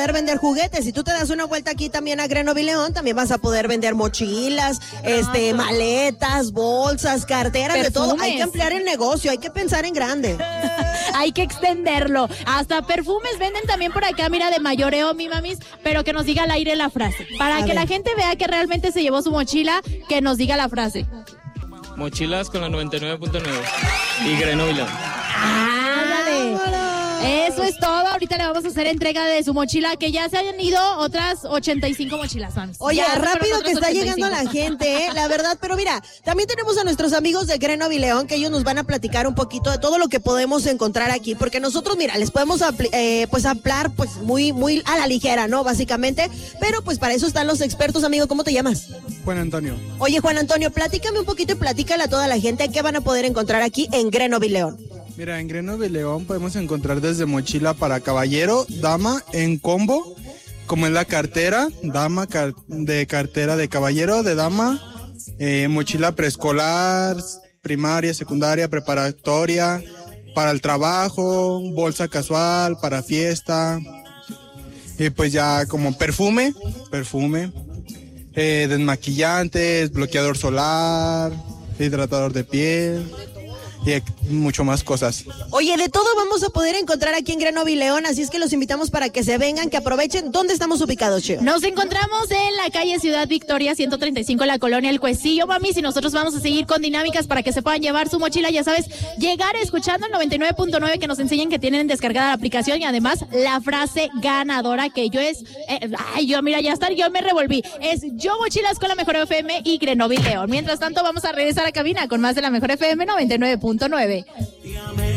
poder vender juguetes. Si tú te das una vuelta aquí también a Grenoble León, también vas a poder vender mochilas, maletas, bolsas, carteras, perfumes. de todo. Hay que ampliar el negocio, hay que pensar en grande. Hay que extenderlo. Hasta perfumes venden también por acá, mira, de mayoreo, mi mamis, pero que nos diga al aire la frase. Para que la gente vea que realmente se llevó su mochila, que nos diga la frase. Mochilas con la 99.9 y Grenoble León. Eso es todo. Ahorita le vamos a hacer entrega de su mochila, que ya se hayan ido otras 85 mochilas, Mams. Oye, ya rápido que está 85. llegando la gente, la verdad. Pero mira, también tenemos a nuestros amigos de Grenoble León, que ellos nos van a platicar un poquito de todo lo que podemos encontrar aquí. Porque nosotros, mira, les podemos hablar pues muy a la ligera, ¿no? Básicamente. Pero pues para eso están los expertos, amigo. ¿Cómo te llamas? Juan Antonio. Oye, Juan Antonio, platícame un poquito y platícale a toda la gente qué van a poder encontrar aquí en Grenoble León. Mira, en Grenoble León podemos encontrar desde mochila para caballero, dama, en combo, como es la cartera, dama, de cartera de caballero, de dama, mochila preescolar, primaria, secundaria, preparatoria, para el trabajo, bolsa casual, para fiesta, y pues ya como perfume, desmaquillantes, bloqueador solar, hidratador de piel y mucho más cosas. Oye, de todo vamos a poder encontrar aquí en Grenoble León, así es que los invitamos para que se vengan, que aprovechen. ¿Dónde estamos ubicados, Chio? Nos encontramos en la calle Ciudad Victoria 135, la colonia El Cuecillo, mamis, y nosotros vamos a seguir con dinámicas para que se puedan llevar su mochila, ya sabes, llegar escuchando el 99.9, que nos enseñen que tienen descargada la aplicación, y además la frase ganadora que yo me revolví, es yo mochilas con la Mejor FM y Grenoble León. Mientras tanto, vamos a regresar a cabina con más de la Mejor FM 99.9.